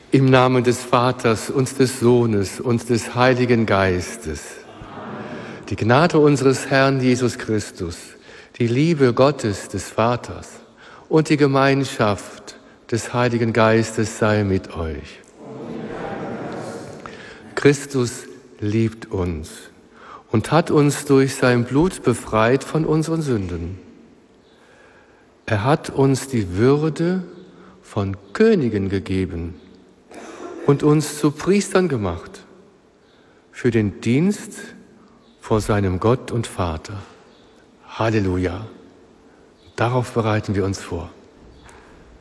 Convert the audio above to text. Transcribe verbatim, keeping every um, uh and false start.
Im Namen des Vaters und des Sohnes und des Heiligen Geistes. Die Gnade unseres Herrn Jesus Christus, die Liebe Gottes des Vaters und die Gemeinschaft des Heiligen Geistes sei mit euch. Christus liebt uns und hat uns durch sein Blut befreit von unseren Sünden. Er hat uns die Würde von Königen gegeben und uns zu Priestern gemacht für den Dienst vor seinem Gott und Vater. Halleluja. Darauf bereiten wir uns vor.